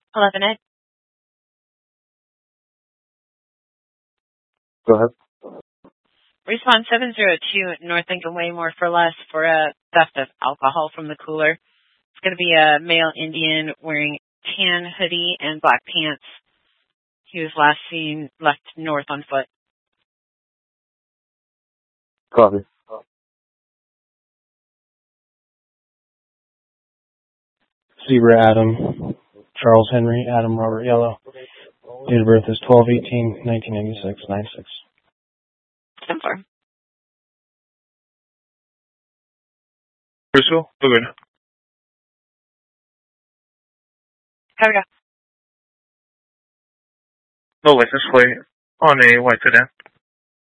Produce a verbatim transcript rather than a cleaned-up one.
eleven Ed. Go ahead. Response seven zero two, North Lincoln Way, more for less, for a theft of alcohol from the cooler. It's going to be a male Indian wearing tan hoodie and black pants. He was last seen left north on foot. Copy. Zebra Adam, Charles Henry, Adam Robert Yellow. Date of birth is twelve eighteen nineteen ninety-six, nine six. ten four. Crystal, go ahead. Here we go. No license plate on a white sedan.